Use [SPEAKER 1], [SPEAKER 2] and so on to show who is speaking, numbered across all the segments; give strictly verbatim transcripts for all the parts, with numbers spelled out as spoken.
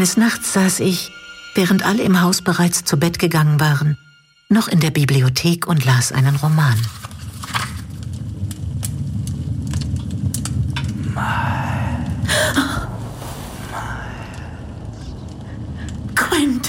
[SPEAKER 1] Eines Nachts saß ich, während alle im Haus bereits zu Bett gegangen waren, noch in der Bibliothek und las einen Roman. Quint!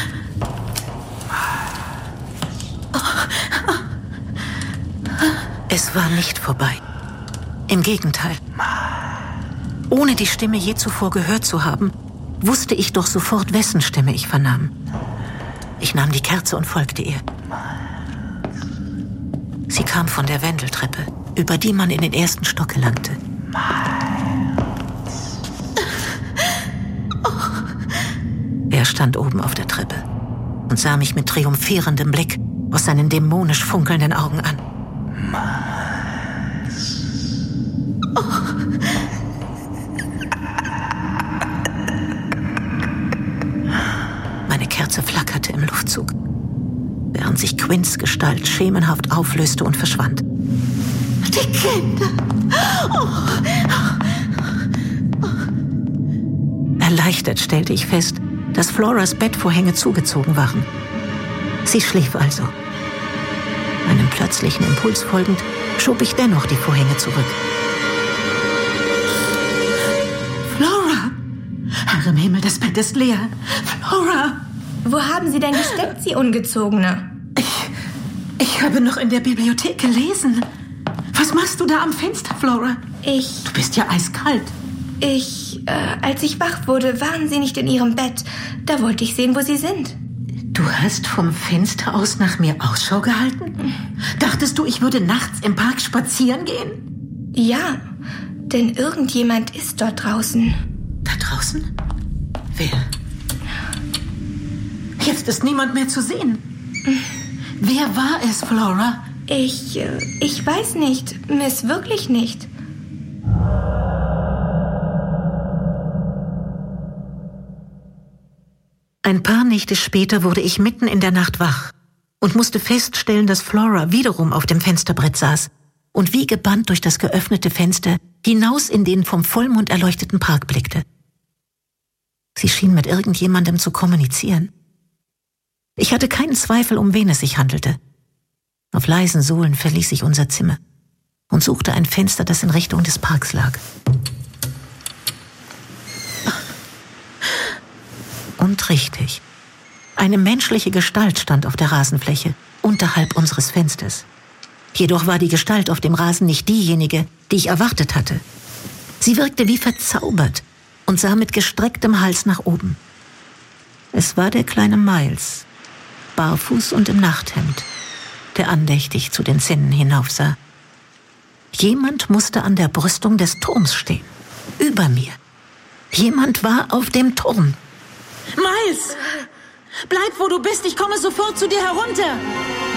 [SPEAKER 1] Es war nicht vorbei. Im Gegenteil. Ohne die Stimme je zuvor gehört zu haben, wusste ich doch sofort, wessen Stimme ich vernahm. Ich nahm die Kerze und folgte ihr. Sie kam von der Wendeltreppe, über die man in den ersten Stock gelangte. Er stand oben auf der Treppe und sah mich mit triumphierendem Blick aus seinen dämonisch funkelnden Augen an. Meine Kerze flackerte im Luftzug, während sich Quints Gestalt schemenhaft auflöste und verschwand. Die Kinder! Oh. Erleichtert stellte ich fest, dass Floras Bettvorhänge zugezogen waren. Sie schlief also. Einem plötzlichen Impuls folgend, schob ich dennoch die Vorhänge zurück. Flora! Herr im Himmel, das Bett ist leer. Flora!
[SPEAKER 2] Wo haben Sie denn gesteckt, Sie Ungezogene?
[SPEAKER 1] Ich, ich habe noch in der Bibliothek gelesen. Was machst du da am Fenster, Flora?
[SPEAKER 2] Ich...
[SPEAKER 1] Du bist ja eiskalt.
[SPEAKER 2] Ich, äh, als ich wach wurde, waren Sie nicht in Ihrem Bett. Da wollte ich sehen, wo Sie sind.
[SPEAKER 1] Du hast vom Fenster aus nach mir Ausschau gehalten? Dachtest du, ich würde nachts im Park spazieren gehen?
[SPEAKER 2] Ja, denn irgendjemand ist dort draußen.
[SPEAKER 1] Da draußen? Wer? Jetzt ist niemand mehr zu sehen. Wer war es, Flora?
[SPEAKER 2] Ich, äh, ich weiß nicht, Miss, wirklich nicht.
[SPEAKER 1] Ein paar Nächte später wurde ich mitten in der Nacht wach und musste feststellen, dass Flora wiederum auf dem Fensterbrett saß und wie gebannt durch das geöffnete Fenster hinaus in den vom Vollmond erleuchteten Park blickte. Sie schien mit irgendjemandem zu kommunizieren. Ich hatte keinen Zweifel, um wen es sich handelte. Auf leisen Sohlen verließ ich unser Zimmer und suchte ein Fenster, das in Richtung des Parks lag. Und richtig. Eine menschliche Gestalt stand auf der Rasenfläche, unterhalb unseres Fensters. Jedoch war die Gestalt auf dem Rasen nicht diejenige, die ich erwartet hatte. Sie wirkte wie verzaubert und sah mit gestrecktem Hals nach oben. Es war der kleine Miles, barfuß und im Nachthemd, der andächtig zu den Zinnen hinaufsah. Jemand musste an der Brüstung des Turms stehen, über mir. Jemand war auf dem Turm.
[SPEAKER 3] Miles! Bleib, wo du bist, ich komme sofort zu dir herunter!